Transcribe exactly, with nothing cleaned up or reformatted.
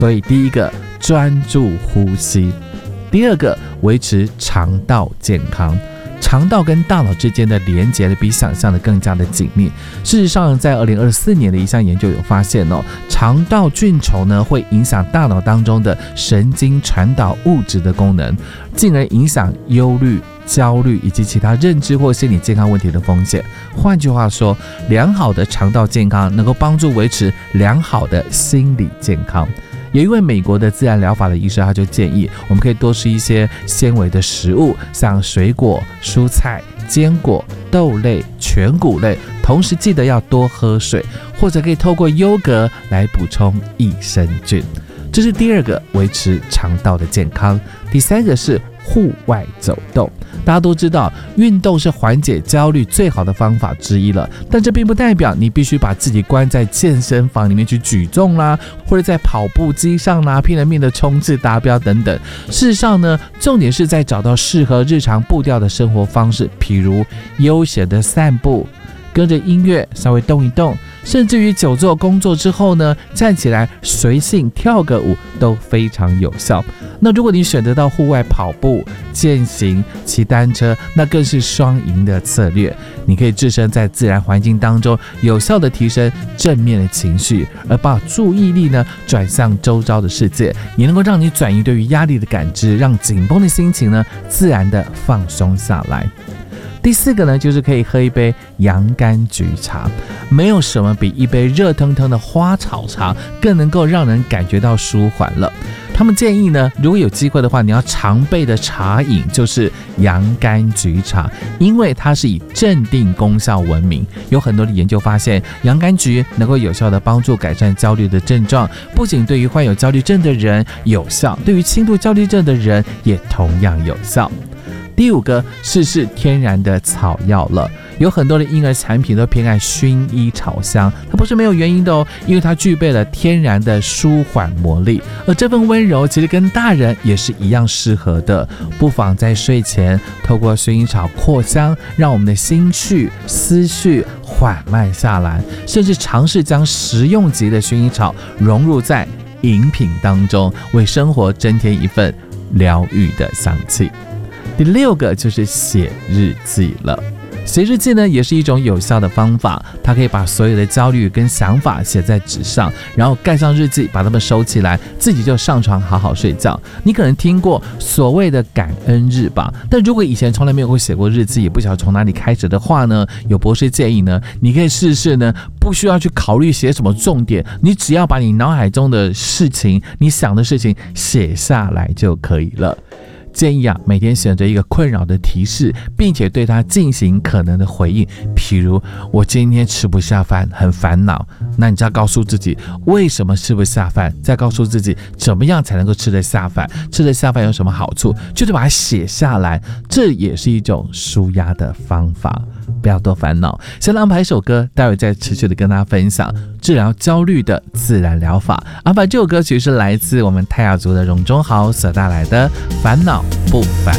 所以第一个专注呼吸，第二个维持肠道健康。肠道跟大脑之间的连结比想象的更加的紧密。事实上，在二零二四年的一项研究有发现哦，肠道菌丛呢会影响大脑当中的神经传导物质的功能，进而影响忧虑、焦虑以及其他认知或心理健康问题的风险。换句话说，良好的肠道健康能够帮助维持良好的心理健康。有一位美国的自然疗法的医生，他就建议我们可以多吃一些纤维的食物，像水果、蔬菜、坚果、豆类、全谷类，同时记得要多喝水，或者可以透过优格来补充益生菌。这是第二个，维持肠道的健康。第三个是户外走动。大家都知道，运动是缓解焦虑最好的方法之一了，但这并不代表你必须把自己关在健身房里面去举重啦，或者在跑步机上啦拼了命的冲刺达标等等。事实上呢，重点是在找到适合日常步调的生活方式，譬如悠闲的散步，跟着音乐稍微动一动，甚至于久坐工作之后呢，站起来随性跳个舞都非常有效。那如果你选择到户外跑步、健行、骑单车，那更是双赢的策略。你可以置身在自然环境当中，有效的提升正面的情绪，而把注意力呢转向周遭的世界，也能够让你转移对于压力的感知，让紧绷的心情呢自然的放松下来。第四个呢，就是可以喝一杯洋甘菊茶。没有什么比一杯热腾腾的花草茶更能够让人感觉到舒缓了。他们建议呢，如果有机会的话，你要常备的茶饮就是洋甘菊茶，因为它是以镇定功效闻名。有很多的研究发现，洋甘菊能够有效的帮助改善焦虑的症状，不仅对于患有焦虑症的人有效，对于轻度焦虑症的人也同样有效。第五个，试试天然的草药了。有很多的婴儿产品都偏爱薰衣草香，它不是没有原因的哦，因为它具备了天然的舒缓魔力，而这份温柔其实跟大人也是一样适合的。不妨在睡前透过薰衣草扩香，让我们的心绪、思绪缓慢下来，甚至尝试将食用级的薰衣草融入在饮品当中，为生活增添一份疗愈的香气。第六个就是写日记了。写日记呢，也是一种有效的方法，它可以把所有的焦虑跟想法写在纸上，然后盖上日记，把它们收起来，自己就上床好好睡觉。你可能听过所谓的感恩日吧，但如果以前从来没有写过日记，也不晓得从哪里开始的话呢，有博士建议呢，你可以试试呢，不需要去考虑写什么重点，你只要把你脑海中的事情、你想的事情写下来就可以了。建议啊，每天选择一个困扰的提示，并且对它进行可能的回应。譬如，我今天吃不下饭，很烦恼，那你就要告诉自己为什么吃不下饭，再告诉自己怎么样才能够吃得下饭，吃得下饭有什么好处，就是把它写下来，这也是一种抒压的方法。不要多烦恼，先来安排一首歌，待会再持续的跟大家分享治疗焦虑的自然疗法。安排这首歌曲是来自我们泰雅族的荣中豪所带来的《烦恼不烦》。